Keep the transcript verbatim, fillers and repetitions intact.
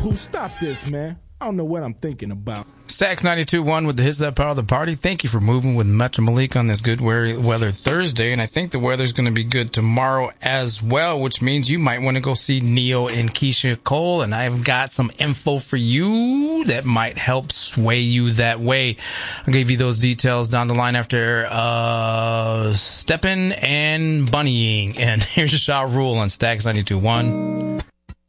Pooh, stop this, man. I don't know what I'm thinking about. Sax ninety-two point one with the His That Part of the Party. Thank you for moving with Metro Malik on this good weather Thursday, and I think the weather's going to be good tomorrow as well, which means you might want to go see Neo and Keisha Cole, and I've got some info for you that might help sway you that way. I'll give you those details down the line after uh, Steppin' and Bunnying, and here's Ja Rule on Stax ninety-two point one.